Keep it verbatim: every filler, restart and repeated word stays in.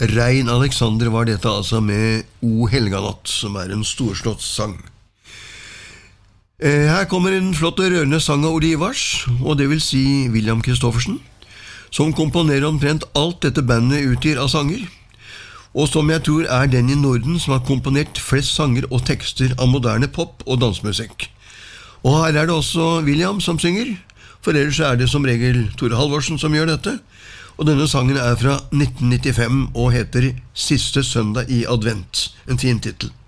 Rein Alexander var dette altså med O Helganatt, som er en storslått sang. Her kommer en flott og rørende sang av Ole Ivars, og det vil si William Kristoffersen, som komponerer omtrent alt dette bandet utgir av sanger, og som jeg tror er den i Norden som har komponert flest sanger og tekster av moderne pop- og dansmusikk. Og her er det også William som synger, for ellers er det som regel Tore Halvorsen som gjør dette, og denne sangen er fra nitten nittifem og heter Siste søndag i advent, en fin titel.